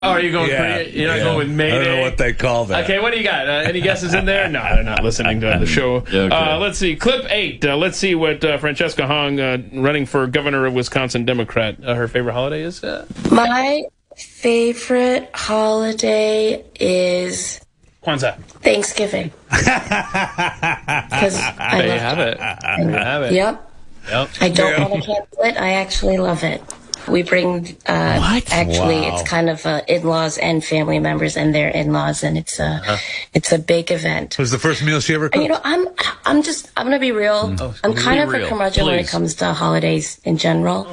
Oh, are you going? You're not going with Mayday? I don't know what they call that. Okay, what do you got? Any guesses in there? No, they're not listening to the show. Okay. Let's see. Clip 8. Let's see what Francesca Hong, running for governor of Wisconsin, Democrat, her favorite holiday is. My favorite holiday is Kwanzaa. Thanksgiving. Because There you have it. There you have it. Yep. I don't want to cancel it. I actually love it. We bring, actually, it's kind of in-laws and family members and their in-laws, and it's a big event. Was the first meal she ever cooked? You know, I'm going to be real. I'm kind of a curmudgeon when it comes to holidays in general.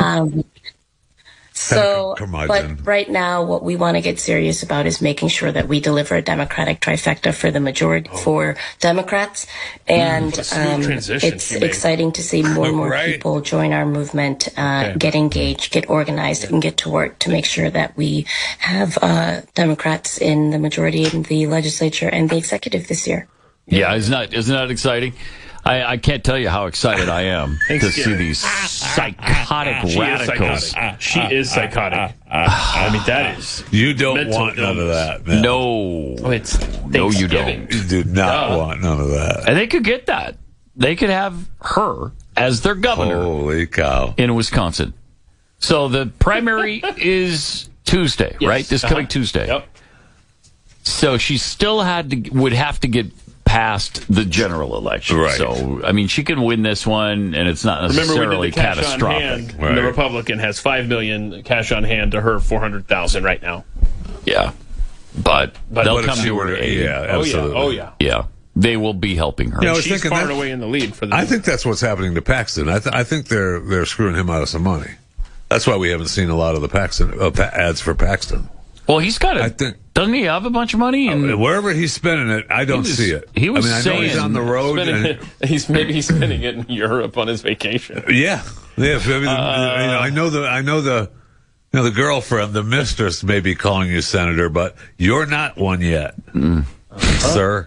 But right now, what we want to get serious about is making sure that we deliver a Democratic trifecta for the majority, for Democrats. And it's exciting to see more and more people join our movement, get engaged, get organized, and get to work to make sure that we have Democrats in the majority in the legislature and the executive this year. Yeah, isn't that exciting? I can't tell you how excited I am to see these psychotic radicals. She is psychotic. I mean, that is. You don't want none of that, man. No. It's no, you don't. You do not want none of that. And they could get that. They could have her as their governor. Holy cow. In Wisconsin. So the primary is Tuesday, right? This coming Tuesday. Yep. So she still would have to get past the general election. Right. So, I mean, she can win this one, and it's not necessarily catastrophic. Right. The Republican has $5 million cash on hand to her $400,000 right now. Yeah. But they'll come to her aid. Yeah, absolutely. Oh, yeah. Yeah. They will be helping her. Yeah, I was She's thinking far and away in the lead for the. I think that's what's happening to Paxton. I think they're screwing him out of some money. That's why we haven't seen a lot of the Paxton ads for Paxton. Well, he's got it. Doesn't he have a bunch of money? And wherever he's spending it, I don't see it. He was I know he's on the road. He's spending it in Europe on his vacation. Yeah. I know the girlfriend, the mistress, may be calling you senator, but you're not one yet, sir.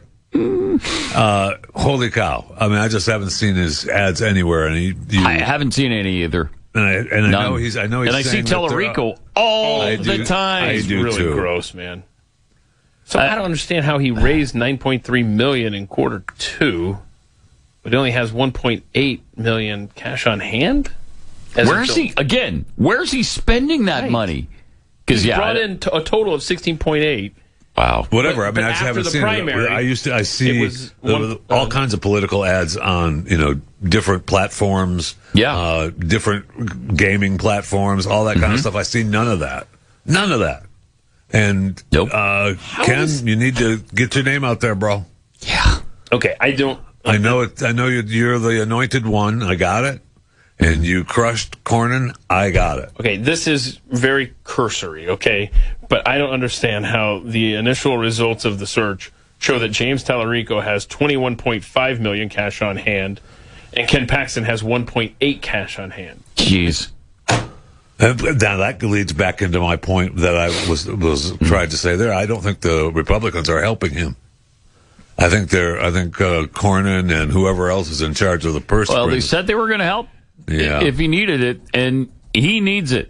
Holy cow! I mean, I just haven't seen his ads anywhere, and I haven't seen any either. I know he's. And I see Tellerico all the time. He's really gross, man. So I don't understand how he raised $9.3 million in quarter two, but he only has $1.8 million cash on hand. Where's he spending that money? Because he brought in a total of 16.8. Wow. Whatever. I mean, I just haven't seen it. I see all kinds of political ads on, different platforms, different gaming platforms, all that kind of stuff. I see none of that. None of that. And, Ken, you need to get your name out there, bro. Yeah. Okay, I know you're the anointed one. I got it. And you crushed Cornyn. I got it. Okay, this is very cursory, okay? But I don't understand how the initial results of the search show that James Tallarico has $21.5 million cash on hand, and Ken Paxton has $1.8 cash on hand. Jeez. Now that leads back into my point that I was trying to say there. I don't think the Republicans are helping him. I think Cornyn and whoever else is in charge of the purse strings. Well, they said they were going to help if he needed it, and he needs it.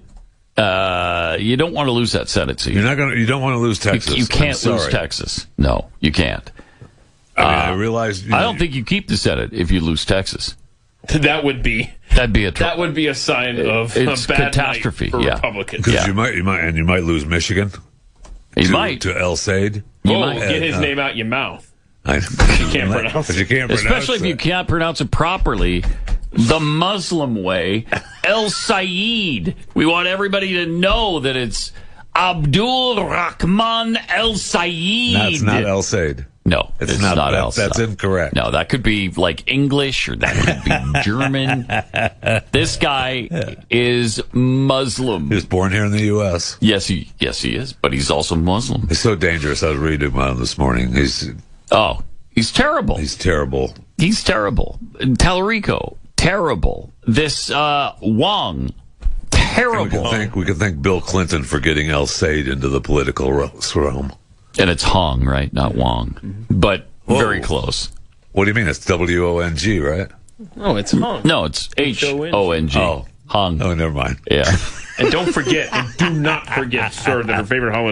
You don't want to lose that Senate seat. You don't want to lose Texas. You can't lose Texas. No, you can't. I realize. I don't think you keep the Senate if you lose Texas. That'd be a sign of a bad catastrophe night for Republicans. Because you might lose Michigan. You might to El Said. Get his name out your mouth. You can't pronounce it. Especially if you can't pronounce it properly. The Muslim way, El Sayed. We want everybody to know that it's Abdul Rahman El Sayed. That's not El Said. No, it's not El Sayed. That's incorrect. No, that could be like English or that could be German. This guy is Muslim. He was born here in the U.S. Yes, he is, but he's also Muslim. He's so dangerous. I was reading about him this morning. He's terrible. He's terrible. He's terrible. Tallarico. Terrible. This Wong, terrible. We can thank Bill Clinton for getting El Said into the political realm. And it's Hong, right? Not Wong. But very close. What do you mean? It's W-O-N-G, right? No, it's Hong. No, it's H-O-N-G. Oh. Hung. Oh, never mind. Yeah. And don't forget, and do not forget, sir, that her favorite holiday